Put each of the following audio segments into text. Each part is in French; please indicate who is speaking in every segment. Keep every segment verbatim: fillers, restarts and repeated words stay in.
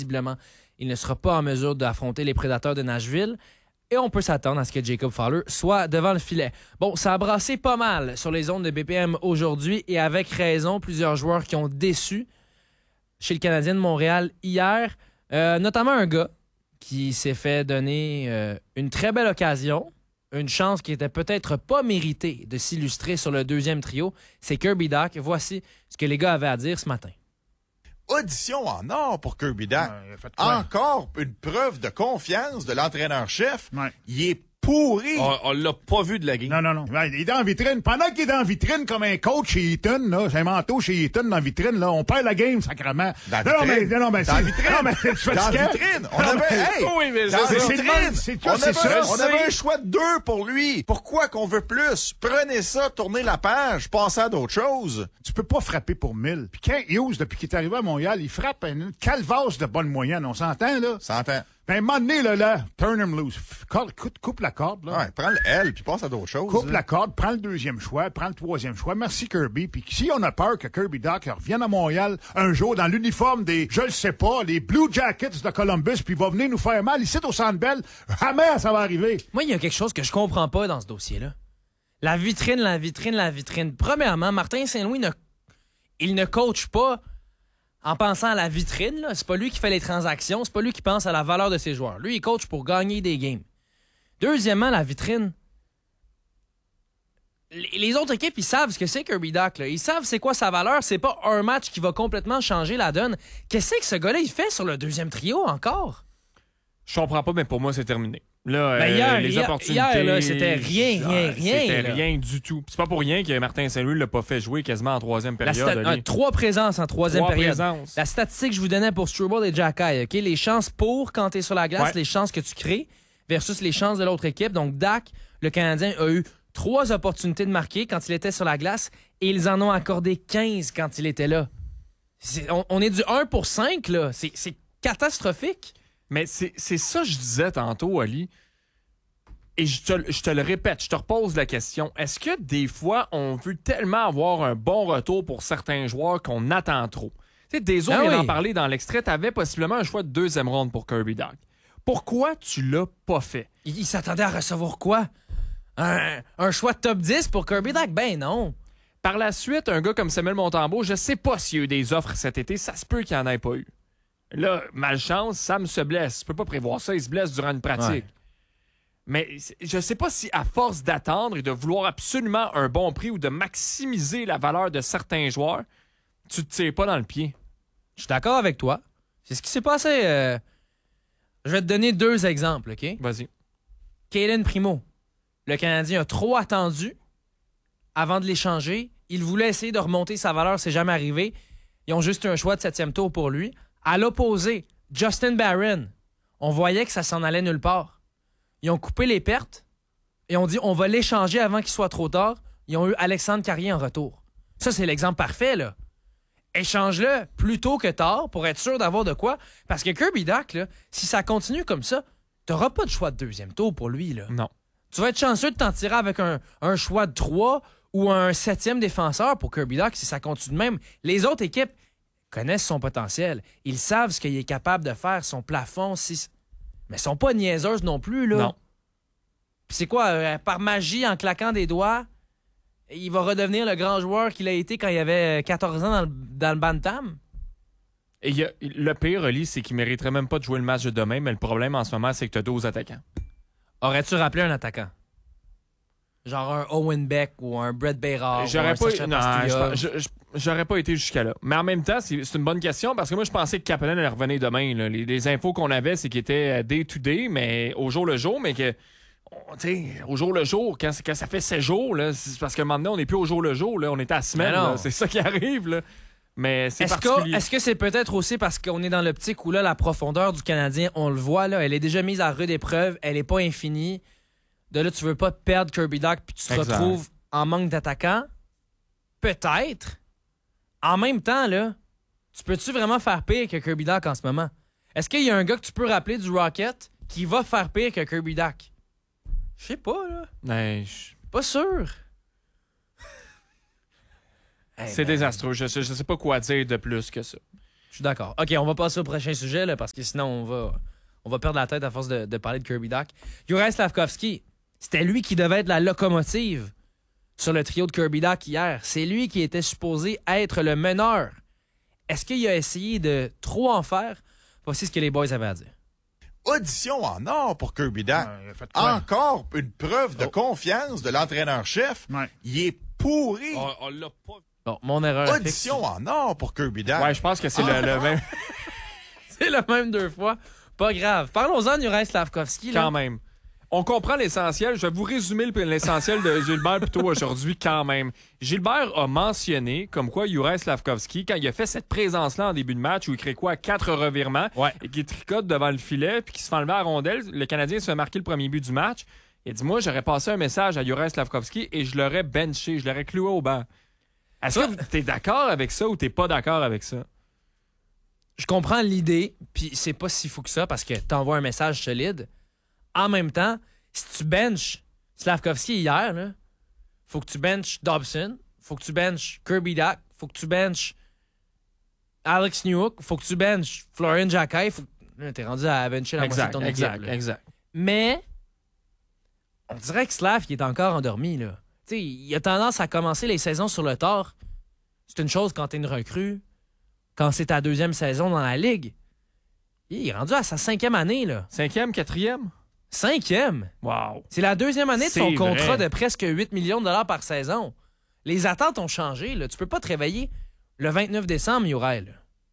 Speaker 1: visiblement, il ne sera pas en mesure d'affronter les Prédateurs de Nashville. Et on peut s'attendre à ce que Jacob Fowler soit devant le filet. Bon, ça a brassé pas mal sur les ondes de B P M aujourd'hui et avec raison, plusieurs joueurs qui ont déçu chez le Canadien de Montréal hier, euh, notamment un gars qui s'est fait donner euh, une très belle occasion, une chance qui était peut-être pas méritée de s'illustrer sur le deuxième trio, c'est Kirby Dach. Voici ce que les gars avaient à dire ce matin.
Speaker 2: Audition en or pour Kirby Dach. Ouais, encore une preuve de confiance de l'entraîneur-chef. Ouais. Il est pourri.
Speaker 3: On, on l'a pas vu de la game.
Speaker 4: Non, non, non. Ouais, il est dans la vitrine. Pendant qu'il est dans la vitrine comme un coach chez Eaton, là, j'ai un manteau chez Eaton dans la vitrine, là, on perd la game, sacrément.
Speaker 2: Dans la
Speaker 4: non,
Speaker 2: vitrine.
Speaker 4: Non, mais, non, mais
Speaker 2: dans la vitrine.
Speaker 4: Non, mais
Speaker 2: dans la vitrine. On avait, hey,
Speaker 3: oui, mais
Speaker 2: dans la
Speaker 3: vitrine.
Speaker 2: C'est on, avait, ça, on avait un choix de deux pour lui. Pourquoi qu'on veut plus? Prenez ça, tournez la page, passez à d'autres choses.
Speaker 4: Tu peux pas frapper pour mille. Puis quand Hughes, depuis qu'il est arrivé à Montréal, il frappe une calvasse de bonne moyenne. On s'entend, là?
Speaker 2: S'entend.
Speaker 4: Ben, à un moment donné, là, là, turn him loose. Coupe, coupe la corde, là.
Speaker 2: Ouais, prends le L, puis passe à d'autres choses.
Speaker 4: Coupe
Speaker 2: là.
Speaker 4: la corde, prends le deuxième choix, prends le troisième choix. Merci, Kirby. Puis si on a peur que Kirby Dach revienne à Montréal un jour dans l'uniforme des, je le sais pas, les Blue Jackets de Columbus, puis il va venir nous faire mal ici au Centre Bell, jamais ça va arriver.
Speaker 1: Moi, il y a quelque chose que je comprends pas dans ce dossier-là. La vitrine, la vitrine, la vitrine. Premièrement, Martin Saint-Louis, ne... il ne coach pas en pensant à la vitrine, là. C'est pas lui qui fait les transactions, c'est pas lui qui pense à la valeur de ses joueurs. Lui, il coach pour gagner des games. Deuxièmement, la vitrine. Les autres équipes, ils savent ce que c'est Kirby Dach, là. Ils savent c'est quoi sa valeur. C'est pas un match qui va complètement changer la donne. Qu'est-ce que ce gars-là, il fait sur le deuxième trio encore?
Speaker 3: Je comprends pas, mais pour moi, c'est terminé. Là,
Speaker 1: ben hier,
Speaker 3: euh, les
Speaker 1: hier,
Speaker 3: opportunités...
Speaker 1: Hier, là, c'était rien, rien, rien.
Speaker 3: C'était
Speaker 1: là.
Speaker 3: rien du tout. C'est pas pour rien que Martin Saint-Louis l'a pas fait jouer quasiment en troisième période.
Speaker 1: Sta- un, trois présences en troisième
Speaker 3: trois
Speaker 1: période.
Speaker 3: Présences.
Speaker 1: La statistique que je vous donnais pour Struble et Jacky, okay? Les chances pour quand tu es sur la glace,
Speaker 3: ouais.
Speaker 1: les chances que tu crées versus les chances de l'autre équipe. Donc, Dach, le Canadien, a eu trois opportunités de marquer quand il était sur la glace et ils en ont accordé quinze quand il était là. C'est, on, on est du un pour cinq, là. C'est, c'est catastrophique.
Speaker 3: Mais c'est, c'est ça que je disais tantôt, Ali. Et je te, je te le répète, je te repose la question. Est-ce que des fois, on veut tellement avoir un bon retour pour certains joueurs qu'on attend trop? Tu sais, Deso
Speaker 1: ah
Speaker 3: vient
Speaker 1: oui.
Speaker 3: d'en parler dans l'extrait. Tu avais possiblement un choix de deuxième ronde pour Kirby Dach. Pourquoi tu l'as pas fait?
Speaker 1: Il, il s'attendait à recevoir quoi? Un, un choix de top dix pour Kirby Dach? Ben non.
Speaker 3: Par la suite, un gars comme Samuel Montembeault, je sais pas s'il y a eu des offres cet été. Ça se peut qu'il n'y en ait pas eu. Là, malchance, Sam se blesse. Tu peux pas prévoir ça. Il se blesse durant une pratique.
Speaker 1: Ouais.
Speaker 3: Mais je sais pas si, à force d'attendre et de vouloir absolument un bon prix ou de maximiser la valeur de certains joueurs, tu te tires pas dans le pied.
Speaker 1: Je suis d'accord avec toi. C'est ce qui s'est passé. Euh... Je vais te donner deux exemples, OK?
Speaker 3: Vas-y.
Speaker 1: Cayden Primo. Le Canadien a trop attendu avant de l'échanger. Il voulait essayer de remonter sa valeur, c'est jamais arrivé. Ils ont juste eu un choix de septième tour pour lui. À l'opposé, Justin Barron. On voyait que ça s'en allait nulle part. Ils ont coupé les pertes et ont dit on va l'échanger avant qu'il soit trop tard. Ils ont eu Alexandre Carrier en retour. Ça, c'est l'exemple parfait, là. Échange-le plus tôt que tard pour être sûr d'avoir de quoi. Parce que Kirby Dach, là, si ça continue comme ça, t'auras pas de choix de deuxième tour pour lui, là.
Speaker 3: Non.
Speaker 1: Tu vas être chanceux de t'en tirer avec un, un choix de trois ou un septième défenseur pour Kirby Dach si ça continue de même. Les autres équipes connaissent son potentiel. Ils savent ce qu'il est capable de faire, son plafond, si... mais ils sont pas niaiseuses non plus, là.
Speaker 3: Non.
Speaker 1: Puis c'est quoi, euh, par magie, en claquant des doigts, il va redevenir le grand joueur qu'il a été quand il avait quatorze ans dans le, dans le Bantam?
Speaker 3: Et y a, le pire, Oli, c'est qu'il mériterait même pas de jouer le match de demain, mais le problème en ce moment, c'est que tu as douze attaquants.
Speaker 1: Aurais-tu rappelé un attaquant? Genre un Owen Beck ou un Brett Bérard?
Speaker 3: J'aurais
Speaker 1: ou un
Speaker 3: pas, non, je, je, j'aurais pas été jusqu'à là. Mais en même temps, c'est, c'est une bonne question parce que moi, je pensais que Kapanen allait revenir demain. Là. Les, les infos qu'on avait, c'est qu'il était day-to-day, mais au jour le jour, mais que, tu sais, au jour le jour, quand, quand ça fait sept jours, là, c'est parce qu'à un moment donné, on n'est plus au jour le jour. Là, on est à la semaine. Là, c'est ça qui arrive. Là. Mais c'est
Speaker 1: est-ce
Speaker 3: particulier.
Speaker 1: Que, est-ce que c'est peut-être aussi parce qu'on est dans l'optique où là, la profondeur du Canadien, on le voit, là, elle est déjà mise à rude épreuve, elle n'est pas infinie. De là, tu veux pas perdre Kirby Dach puis tu te
Speaker 3: exact.
Speaker 1: retrouves en manque d'attaquants? Peut-être. En même temps, là, tu peux-tu vraiment faire pire que Kirby Dach en ce moment? Est-ce qu'il y a un gars que tu peux rappeler du Rocket qui va faire pire que Kirby Dach? Je sais pas, là.
Speaker 3: Ben, je...
Speaker 1: Pas sûr.
Speaker 3: C'est hey, ben... désastreux. Je, je, je sais pas quoi dire de plus que ça.
Speaker 1: Je suis d'accord. OK, on va passer au prochain sujet, là, parce que sinon, on va, on va perdre la tête à force de, de parler de Kirby Dach. Juraj Slafkovský, c'était lui qui devait être la locomotive sur le trio de Kirby Dach hier. C'est lui qui était supposé être le meneur. Est-ce qu'il a essayé de trop en faire? Voici ce que les boys avaient à dire.
Speaker 2: Audition en or pour Kirby Dach.
Speaker 4: Ouais,
Speaker 2: Encore une preuve de
Speaker 3: oh.
Speaker 2: confiance de l'entraîneur-chef.
Speaker 4: Ouais.
Speaker 2: Il est pourri.
Speaker 3: On, on l'a pas...
Speaker 1: Bon, mon erreur.
Speaker 2: Audition en or pour Kirby Dach.
Speaker 3: Ouais, je pense que c'est le, le même.
Speaker 1: C'est le même deux fois. Pas grave. Parlons-en de Juraj Slafkovský. Là.
Speaker 3: Quand même. On comprend l'essentiel. Je vais vous résumer l'essentiel de Gilbert plutôt aujourd'hui quand même. Gilbert a mentionné comme quoi Juraj Slafkovský, quand il a fait cette présence-là en début de match où il crée quoi? Quatre revirements
Speaker 1: ouais.
Speaker 3: et qu'il tricote devant le filet puis qu'il se fait enlever à la rondelle, le Canadien se fait marquer le premier but du match. Il dit, moi, j'aurais passé un message à Juraj Slafkovský et je l'aurais benché, je l'aurais cloué au banc. Est-ce que t'es d'accord avec ça ou t'es pas d'accord avec ça?
Speaker 1: Je comprends l'idée, puis c'est pas si fou que ça parce que t'envoies un message solide. En même temps, si tu benches Slafkovský hier, là, faut que tu benches Dobson, faut que tu benches Kirby Dach, faut que tu benches Alex Newhook, faut que tu benches Florian Jacquet. Faut... Là, t'es rendu à bencher la moitié de ton
Speaker 3: exact,
Speaker 1: équipe.
Speaker 3: Exact, exact.
Speaker 1: Mais on dirait que Slav il est encore endormi. Là. T'sais, il a tendance à commencer les saisons sur le tard. C'est une chose quand t'es une recrue, quand c'est ta deuxième saison dans la Ligue. Il est rendu à sa cinquième année. Là.
Speaker 3: Cinquième, quatrième?
Speaker 1: Cinquième?
Speaker 3: Wow.
Speaker 1: C'est la deuxième année de
Speaker 3: C'est
Speaker 1: son contrat
Speaker 3: vrai.
Speaker 1: de presque huit millions de dollars par saison. Les attentes ont changé. Là. Tu peux pas te réveiller le vingt-neuf décembre, Juraj.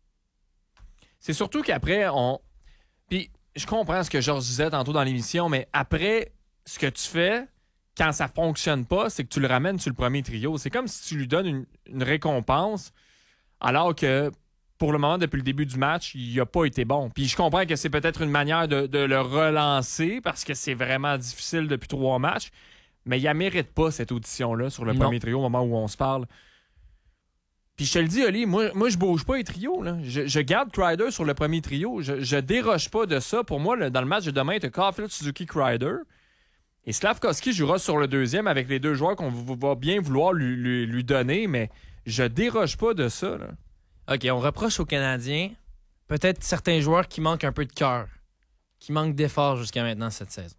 Speaker 3: C'est surtout qu'après, on... Puis, je comprends ce que Georges disait tantôt dans l'émission, mais après, ce que tu fais, quand ça fonctionne pas, c'est que tu le ramènes sur le premier trio. C'est comme si tu lui donnes une, une récompense, alors que, pour le moment, depuis le début du match, il n'a pas été bon. Puis je comprends que c'est peut-être une manière de, de le relancer, parce que c'est vraiment difficile depuis trois matchs, mais il ne mérite pas cette audition-là sur le
Speaker 1: Non.
Speaker 3: premier trio au moment où on se parle. Puis je te le dis, Oli, moi, moi je bouge pas les trios. Là. Je, je garde Kreider sur le premier trio. Je, je déroge pas de ça. Pour moi, là, dans le match de demain, tu as Caulfield, Suzuki, Kreider. Et Slafkovský jouera sur le deuxième avec les deux joueurs qu'on va bien vouloir lui, lui, lui donner, mais je déroge pas de ça. Là.
Speaker 1: OK, on reproche aux Canadiens peut-être certains joueurs qui manquent un peu de cœur, qui manquent d'effort jusqu'à maintenant cette saison.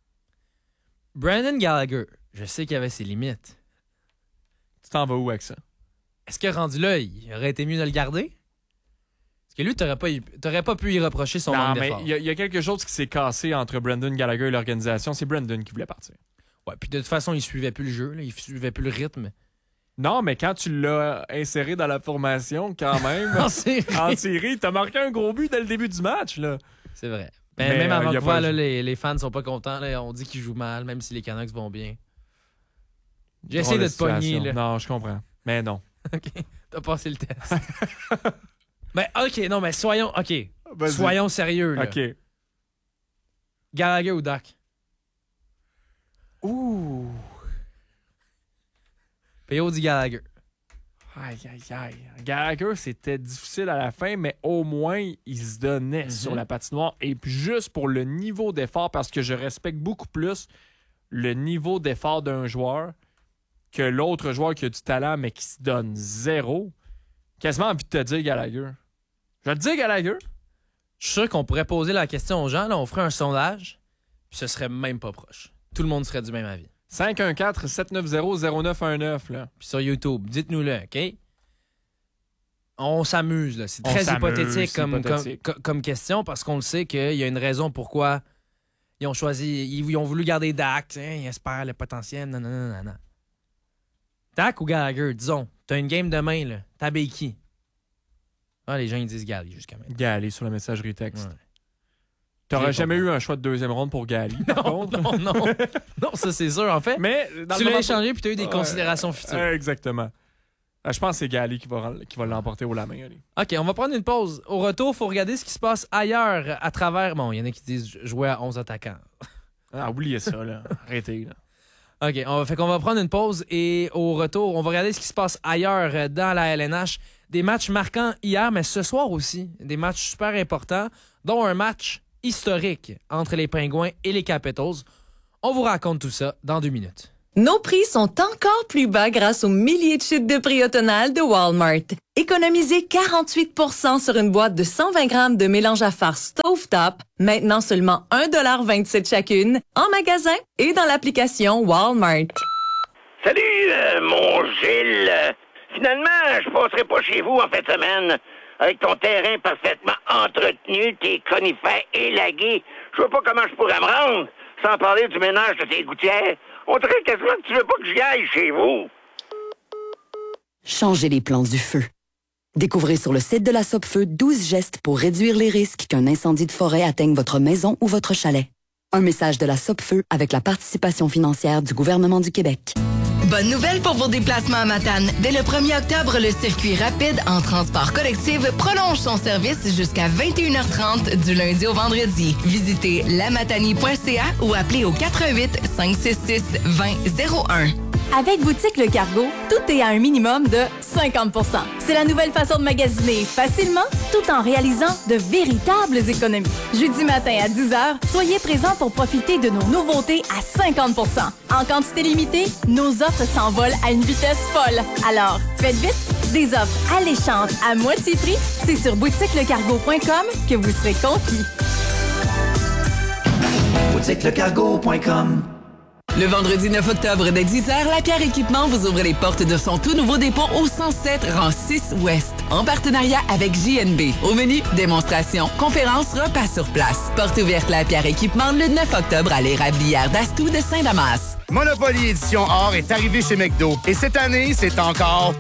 Speaker 1: Brandon Gallagher, je sais qu'il avait ses limites.
Speaker 3: Tu t'en vas où avec ça?
Speaker 1: Est-ce que rendu là, il aurait été mieux de le garder? Parce que lui, t'aurais pas, t'aurais pas pu y reprocher son
Speaker 3: non,
Speaker 1: manque
Speaker 3: mais
Speaker 1: d'effort.
Speaker 3: il y, y a quelque chose qui s'est cassé entre Brandon Gallagher et l'organisation. C'est Brandon qui voulait partir.
Speaker 1: Ouais, puis de toute façon, il suivait plus le jeu, là, il suivait plus le rythme.
Speaker 3: Non, mais quand tu l'as inséré dans la formation, quand même,
Speaker 1: En série.
Speaker 3: en série, t'as marqué un gros but dès le début du match. Là.
Speaker 1: C'est vrai. Ben,
Speaker 3: Mais,
Speaker 1: même
Speaker 3: euh,
Speaker 1: à
Speaker 3: y a
Speaker 1: Vancouver,
Speaker 3: pas-
Speaker 1: là, les, les fans sont pas contents. Là, on dit qu'ils jouent mal, même si les Canucks vont bien. J'essaie
Speaker 3: Drôle
Speaker 1: de te pogner.
Speaker 3: situation.
Speaker 1: Là.
Speaker 3: Non, je comprends. Mais non.
Speaker 1: OK, t'as passé le test. Ben, OK, non, mais soyons... OK,
Speaker 3: Vas-y.
Speaker 1: soyons sérieux. Là.
Speaker 3: OK.
Speaker 1: Gallagher ou Dach?
Speaker 3: Ouh.
Speaker 1: P O dit Gallagher.
Speaker 3: Aïe, aïe, aïe. Gallagher, c'était difficile à la fin, mais au moins, il se donnait
Speaker 1: Mm-hmm.
Speaker 3: sur la patinoire. Et puis juste pour le niveau d'effort, parce que je respecte beaucoup plus le niveau d'effort d'un joueur que l'autre joueur qui a du talent, mais qui se donne zéro. Quasiment envie de te dire Gallagher. Je vais te dire Gallagher.
Speaker 1: Je suis sûr qu'on pourrait poser la question aux gens. Là, on ferait un sondage, puis ce serait même pas proche. Tout le monde serait du même avis.
Speaker 3: cinq un quatre sept neuf zéro zéro neuf un neuf. Là.
Speaker 1: Puis sur YouTube, dites-nous-le, OK? On s'amuse, là. C'est
Speaker 3: On
Speaker 1: très
Speaker 3: s'amuse,
Speaker 1: hypothétique,
Speaker 3: c'est
Speaker 1: comme,
Speaker 3: hypothétique.
Speaker 1: Comme, comme question parce qu'on le sait qu'il y a une raison pourquoi ils ont choisi, ils, ils ont voulu garder Dak. Hein, ils espèrent le potentiel. Non, non, non, non, non. Dak ou Gallagher, disons, t'as une game demain, là. T'habilles qui? Ah, les gens, ils disent Gallagher jusqu'à maintenant.
Speaker 3: Gali sur la messagerie texte.
Speaker 1: Ouais.
Speaker 3: T'aurais
Speaker 1: J'ai
Speaker 3: jamais
Speaker 1: compris.
Speaker 3: eu un choix de deuxième ronde pour Gali. par
Speaker 1: Non,
Speaker 3: contre.
Speaker 1: non, non. Non, ça, c'est sûr, en fait.
Speaker 3: Mais dans
Speaker 1: Tu
Speaker 3: le
Speaker 1: l'as
Speaker 3: moment-
Speaker 1: échangé puis tu as eu des
Speaker 3: Ouais.
Speaker 1: considérations futures.
Speaker 3: Euh, exactement. Euh, je pense que c'est Gali qui va, qui va l'emporter au la main. allez.
Speaker 1: OK, on va prendre une pause. Au retour, il faut regarder ce qui se passe ailleurs à travers... Bon, il y en a qui disent jouer à onze attaquants.
Speaker 3: Ah, oubliez ça, là. Arrêtez, là.
Speaker 1: OK, on, fait qu'on va prendre une pause et au retour, on va regarder ce qui se passe ailleurs euh, dans la L N H. Des matchs marquants hier, mais ce soir aussi. Des matchs super importants, dont un match historique entre les Pingouins et les Capitals. On vous raconte tout ça dans deux minutes.
Speaker 5: Nos prix sont encore plus bas grâce aux milliers de chutes de prix automnales de Walmart. Économisez quarante-huit pour cent sur une boîte de cent vingt grammes de mélange à farce Stovetop, maintenant seulement un dollar vingt-sept chacune, en magasin et dans l'application Walmart.
Speaker 6: Salut, euh, mon Gilles. Finalement, je passerai pas chez vous en fin de semaine. Avec ton terrain parfaitement entretenu, tes conifères élagués, je vois pas comment je pourrais me rendre, sans parler du ménage de tes gouttières. On dirait quasiment que tu veux pas que j'y aille chez vous.
Speaker 7: Changez les plans du feu. Découvrez sur le site de la Sopfeu douze gestes pour réduire les risques qu'un incendie de forêt atteigne votre maison ou votre chalet. Un message de la Sopfeu avec la participation financière du gouvernement du Québec.
Speaker 8: Bonne nouvelle pour vos déplacements à Matane. Dès le premier octobre, le circuit rapide en transport collectif prolonge son service jusqu'à vingt et une heures trente du lundi au vendredi. Visitez lamatanie point c a ou appelez au quatre un huit, cinq six six, deux zéro zéro un.
Speaker 9: Avec Boutique Le Cargo, tout est à un minimum de cinquante pour cent. C'est la nouvelle façon de magasiner facilement tout en réalisant de véritables économies. Jeudi matin à dix heures, soyez présents pour profiter de nos nouveautés à cinquante pour cent. En quantité limitée, nos offres s'envolent à une vitesse folle. Alors, faites vite, des offres alléchantes à moitié prix, c'est sur boutique le cargo point com que vous serez conquis.
Speaker 10: boutique le cargo point com.
Speaker 8: Le vendredi neuf octobre dès dix heures, Lapierre Équipement vous ouvre les portes de son tout nouveau dépôt au cent sept rang six Ouest, en partenariat avec J N B. Au menu, démonstration, conférence, repas sur place. Porte ouverte Lapierre Équipement le neuf octobre à l'érablière d'Astou de Saint-Damas.
Speaker 11: Monopoly Édition Or est arrivé chez McDo. Et cette année, c'est encore